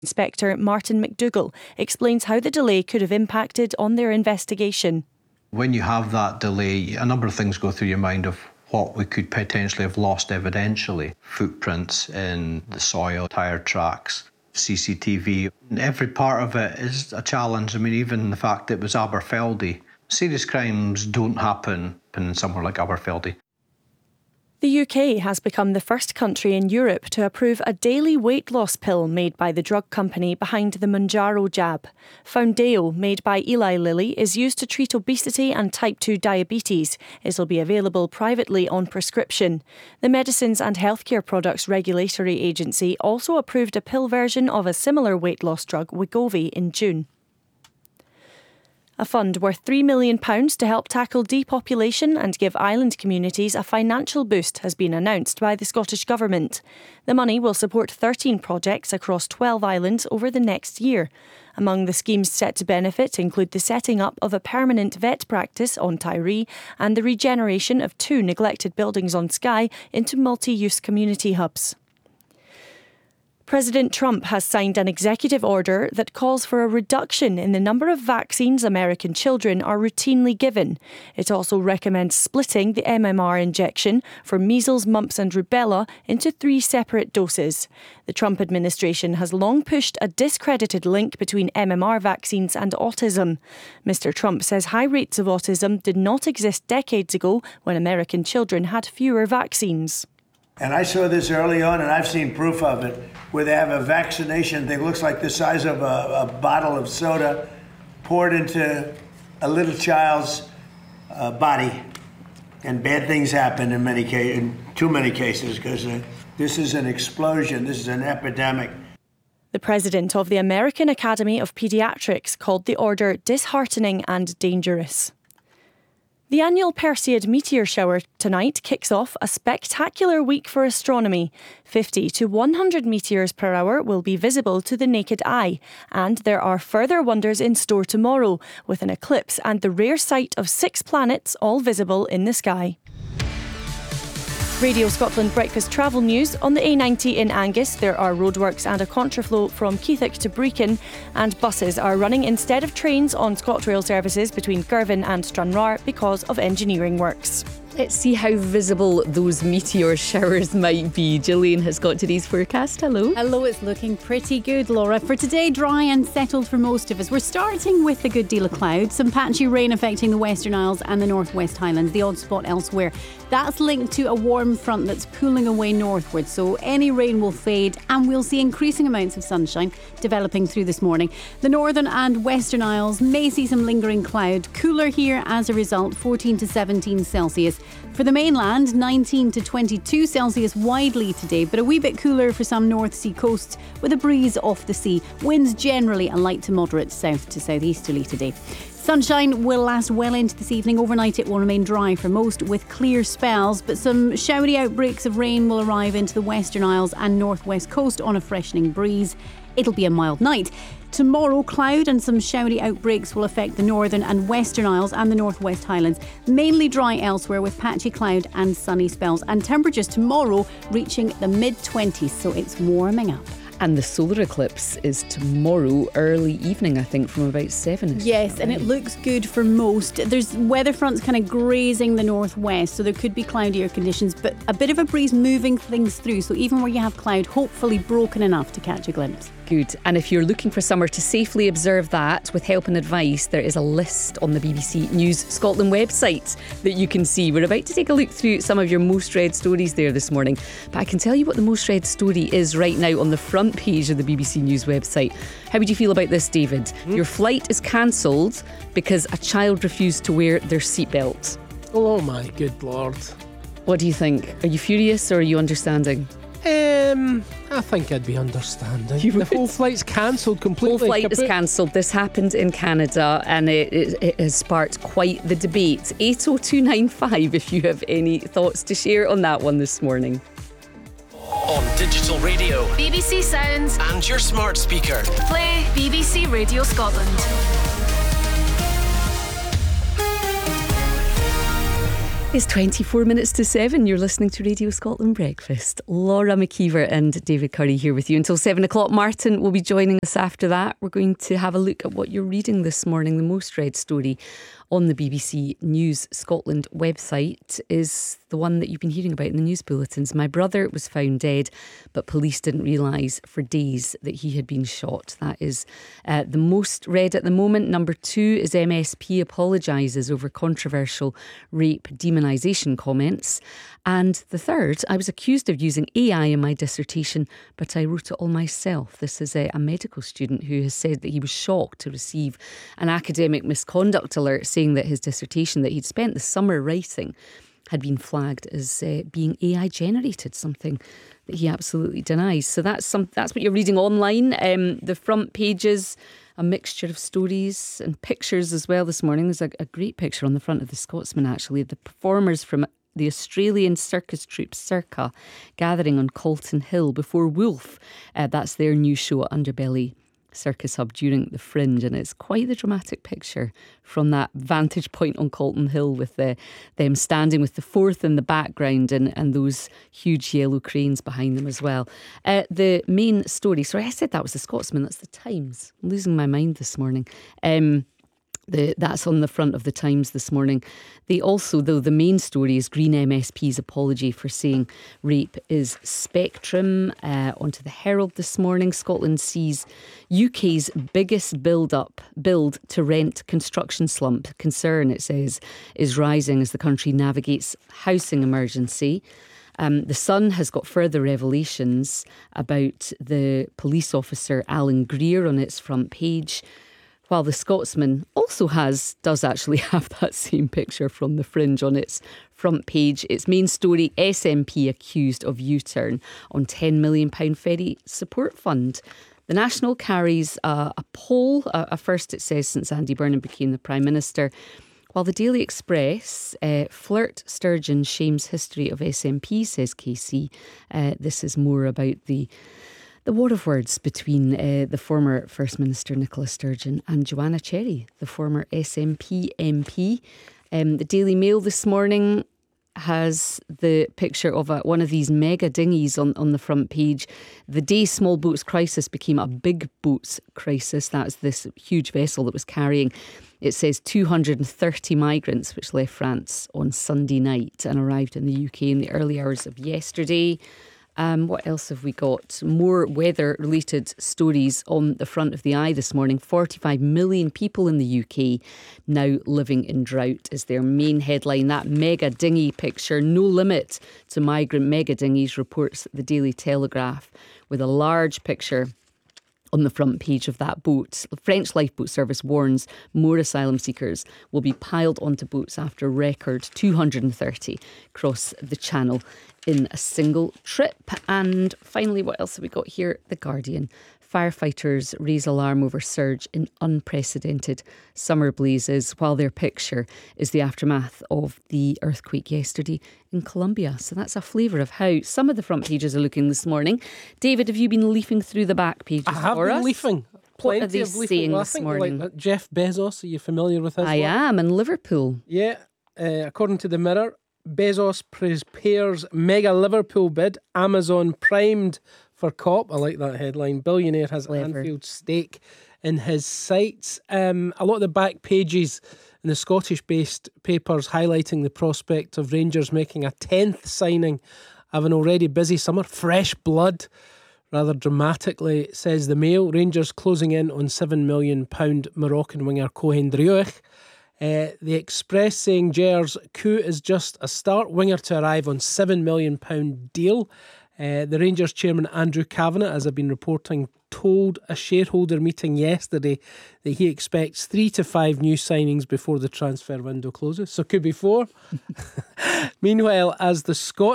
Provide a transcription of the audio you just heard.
Inspector Martin McDougall explains how the delay could have impacted on their investigation. When you have that delay, a number of things go through your mind of what we could potentially have lost evidentially. Footprints in the soil, tyre tracks, CCTV. Every part of it is a challenge. I mean, even the fact that it was Aberfeldy. Serious crimes don't happen in somewhere like Aberfeldy. The UK has become the first country in Europe to approve a daily weight loss pill made by the drug company behind the Mounjaro jab. Foundayo, made by Eli Lilly, is used to treat obesity and type 2 diabetes. It will be available privately on prescription. The Medicines and Healthcare Products Regulatory Agency also approved a pill version of a similar weight loss drug, Wegovy, in June. A fund worth £3 million to help tackle depopulation and give island communities a financial boost has been announced by the Scottish Government. The money will support 13 projects across 12 islands over the next year. Among the schemes set to benefit include the setting up of a permanent vet practice on Tiree and the regeneration of 2 neglected buildings on Skye into multi-use community hubs. President Trump has signed an executive order that calls for a reduction in the number of vaccines American children are routinely given. It also recommends splitting the MMR injection for measles, mumps and rubella into 3 separate doses. The Trump administration has long pushed a discredited link between MMR vaccines and autism. Mr. Trump says high rates of autism did not exist decades ago when American children had fewer vaccines. And I saw this early on, and I've seen proof of it, where they have a vaccination that looks like the size of a bottle of soda poured into a little child's body. And bad things happen in too many cases, because this is an explosion, this is an epidemic. The president of the American Academy of Pediatrics called the order disheartening and dangerous. The annual Perseid meteor shower tonight kicks off a spectacular week for astronomy. 50 to 100 meteors per hour will be visible to the naked eye, and there are further wonders in store tomorrow, with an eclipse and the rare sight of 6 planets all visible in the sky. Radio Scotland Breakfast Travel News. On the A90 in Angus, there are roadworks and a contraflow from Keithwick to Brechin, and buses are running instead of trains on ScotRail services between Girvan and Stranraer because of engineering works. Let's see how visible those meteor showers might be. Gillian has got today's forecast. Hello. Hello, it's looking pretty good, Laura. For today, dry and settled for most of us. We're starting with a good deal of cloud. Some patchy rain affecting the Western Isles and the North West Highlands, the odd spot elsewhere. That's linked to a warm front that's pulling away northwards, so any rain will fade and we'll see increasing amounts of sunshine developing through this morning. The Northern and Western Isles may see some lingering cloud. Cooler here as a result, 14 to 17 Celsius. For the mainland, 19 to 22 Celsius widely today, but a wee bit cooler for some North Sea coasts with a breeze off the sea. Winds generally a light to moderate south to southeasterly today. Sunshine will last well into this evening. Overnight it will remain dry for most with clear spells, but some showery outbreaks of rain will arrive into the Western Isles and northwest coast on a freshening breeze. It'll be a mild night. Tomorrow, cloud and some showery outbreaks will affect the Northern and Western Isles and the Northwest Highlands. Mainly dry elsewhere with patchy cloud and sunny spells. And temperatures tomorrow reaching the mid-20s, so it's warming up. And the solar eclipse is tomorrow, early evening, I think, from about 7. Yes, and it looks good for most. There's weather fronts kind of grazing the northwest, so there could be cloudier conditions, but a bit of a breeze moving things through. So even where you have cloud, hopefully broken enough to catch a glimpse. Good. And if you're looking for summer to safely observe that with help and advice, there is a list on the BBC News Scotland website that you can see. We're about to take a look through some of your most read stories there this morning. But I can tell you what the most read story is right now on the front page of the BBC News website. How would you feel about this, David? Your flight is cancelled because a child refused to wear their seatbelt. Oh my good Lord. What do you think? Are you furious or are you understanding? I think I'd be understanding. The whole flight's cancelled completely. The whole flight is cancelled. This happened in Canada and it has sparked quite the debate. 80295 if you have any thoughts to share on that one this morning. On digital radio, BBC Sounds and your smart speaker. Play BBC Radio Scotland. It's 24 minutes to 7. You're listening to Radio Scotland Breakfast. Laura McKeever and David Curry here with you until 7 o'clock. Martin will be joining us after that. We're going to have a look at what you're reading this morning. The most read story on the BBC News Scotland website is the one that you've been hearing about in the news bulletins. My brother was found dead, but police didn't realise for days that he had been shot. That is the most read at the moment. Number 2 is MSP apologises over controversial rape demonisation comments. And the third, I was accused of using AI in my dissertation, but I wrote it all myself. This is a medical student who has said that he was shocked to receive an academic misconduct alert saying that his dissertation that he'd spent the summer writing had been flagged as being AI generated, something that he absolutely denies. So that's what you're reading online. The front pages, a mixture of stories and pictures as well this morning. There's a great picture on the front of the Scotsman, actually. The performers from the Australian circus troupe Circa gathering on Calton Hill before Wolf. That's their new show at Underbelly Circus Hub during the Fringe, and it's quite the dramatic picture from that vantage point on Calton Hill with them standing with the Forth in the background and those huge yellow cranes behind them as well. The main story, sorry, I said that was the Scotsman, that's the Times. I'm losing my mind this morning. That's on the front of the Times this morning. They also, though, the main story is Green MSP's apology for saying rape is spectrum. Onto the Herald this morning. Scotland sees UK's biggest build to rent construction slump. Concern, it says, is rising as the country navigates housing emergency. The Sun has got further revelations about the police officer Alan Greer on its front page, while the Scotsman also does actually have that same picture from the Fringe on its front page. Its main story, SNP accused of U-turn on £10 million ferry support fund. The National carries a poll, a first it says since Andy Burnham became the Prime Minister, while the Daily Express, Flirt Sturgeon shames history of SNP, says KC. This is more about the war of words between the former First Minister Nicola Sturgeon and Joanna Cherry, the former SNP MP. The Daily Mail this morning has the picture of one of these mega dinghies on the front page. The day small boats crisis became a big boats crisis. That's this huge vessel that was carrying, it says, 230 migrants, which left France on Sunday night and arrived in the UK in the early hours of yesterday. What else have we got? More weather-related stories on the front of the Eye this morning. 45 million people in the UK now living in drought is their main headline. That mega dinghy picture, no limit to migrant mega dinghies, reports the Daily Telegraph, with a large picture on the front page of that boat. The French Lifeboat Service warns more asylum seekers will be piled onto boats after a record 230 cross the Channel in a single trip. And finally, what else have we got here? The Guardian. Firefighters raise alarm over surge in unprecedented summer blazes, while their picture is the aftermath of the earthquake yesterday in Colombia. So that's a flavour of how some of the front pages are looking this morning. David, have you been leafing through the back pages for us? I have been leafing. What are they saying this morning? Like Jeff Bezos, are you familiar with his I am, in Liverpool. Yeah, according to the Mirror, Bezos prepares mega Liverpool bid. Amazon primed for COP. I like that headline. Billionaire has Anfield stake in his sights. A lot of the back pages in the Scottish-based papers highlighting the prospect of Rangers making a 10th signing of an already busy summer. Fresh blood, rather dramatically, says the Mail. Rangers closing in on £7 million Moroccan winger Cohen Drioch. The Express saying Ger's coup is just a start. Winger to arrive on £7 million deal. The Rangers chairman Andrew Kavanagh, as I've been reporting, told a shareholder meeting yesterday that he expects 3 to 5 new signings before the transfer window closes. So could be 4. Meanwhile, as the Scots